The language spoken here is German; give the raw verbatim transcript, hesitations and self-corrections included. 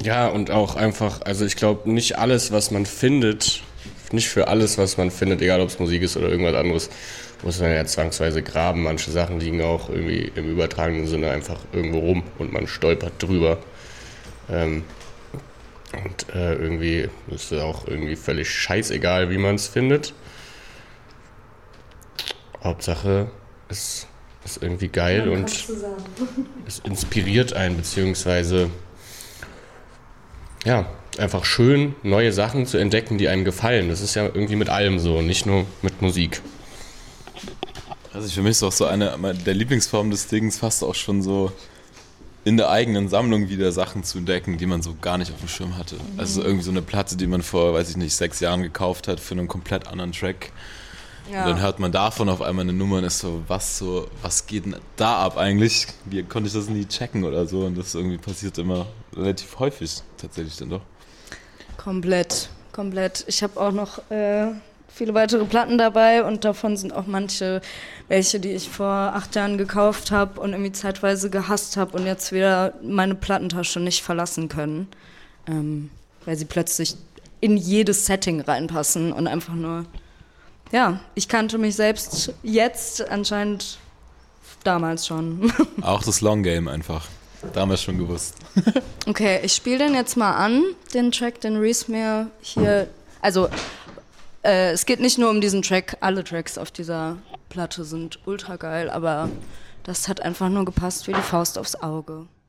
Ja, und auch einfach, also ich glaube, nicht alles, was man findet, nicht für alles, was man findet, egal ob es Musik ist oder irgendwas anderes, muss man ja zwangsweise graben. Manche Sachen liegen auch irgendwie im übertragenen Sinne einfach irgendwo rum und man stolpert drüber. Ähm, und äh, irgendwie ist es auch irgendwie völlig scheißegal, wie man es findet. Hauptsache, es ist irgendwie geil und es inspiriert einen, beziehungsweise ja, einfach schön, neue Sachen zu entdecken, die einem gefallen. Das ist ja irgendwie mit allem so, nicht nur mit Musik. Also für mich ist auch so eine der Lieblingsformen des Dings fast auch schon so in der eigenen Sammlung wieder Sachen zu entdecken, die man so gar nicht auf dem Schirm hatte. Mhm. Also irgendwie so eine Platte, die man vor, weiß ich nicht, sechs Jahren gekauft hat für einen komplett anderen Track. Ja. Und dann hört man davon auf einmal eine Nummer und ist so, was so, was geht denn da ab eigentlich? Wie konnte ich das nie checken oder so? Und das irgendwie passiert immer relativ häufig tatsächlich dann doch. Komplett, komplett. Ich habe auch noch äh, viele weitere Platten dabei und davon sind auch manche welche, die ich vor acht Jahren gekauft habe und irgendwie zeitweise gehasst habe und jetzt wieder meine Plattentasche nicht verlassen können, ähm, weil sie plötzlich in jedes Setting reinpassen und einfach nur, ja, ich kannte mich selbst jetzt anscheinend damals schon. Auch das Long Game einfach. Damals schon gewusst. Okay, ich spiele den jetzt mal an, den Track, den Reese mir hier, also äh, es geht nicht nur um diesen Track, alle Tracks auf dieser Platte sind ultra geil, aber das hat einfach nur gepasst wie die Faust aufs Auge.